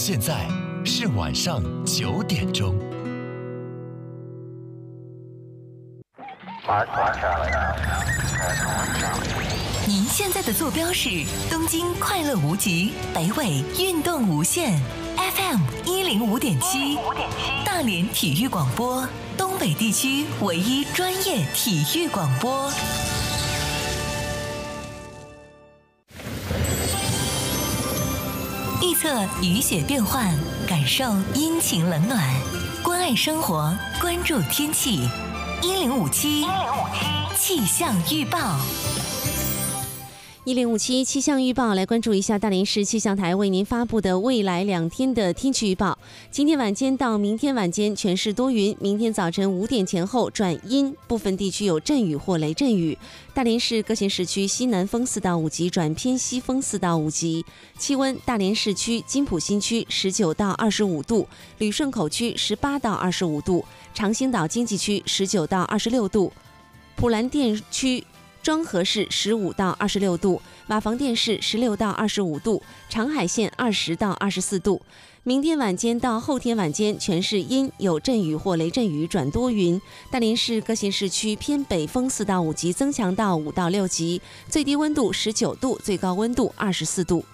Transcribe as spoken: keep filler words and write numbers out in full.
现在是晚上九点钟。 您现在的坐标是东京快乐无极，北纬运动无限 ，F M 一零五点七，大连体育广播，东北地区唯一专业体育广播。预测雨雪变换，感受阴晴冷暖，关爱生活，关注天气。一零五七气象预报。 一零五七气象预报，来关注一下大连市气象台为您发布的未来两天的天气预报。今天晚间到明天晚间全市多云，明天早晨五点前后转阴，部分地区有阵雨或雷阵雨。大连市各县市区西南风四到五级转偏西风四到五级。气温：大连市区、金浦新区十九到二十五度，旅顺口区十八到二十五度，长兴岛经济区十九到二十六度，普兰店区庄河市十五到二十六度，瓦房店市十六到二十五度，长海县二十到二十四度。明天晚间到后天晚间全市阴，有阵雨或雷阵雨转多云。大连市各县市区偏北风四到五级增强到五到六级，最低温度十九度，最高温度二十四度。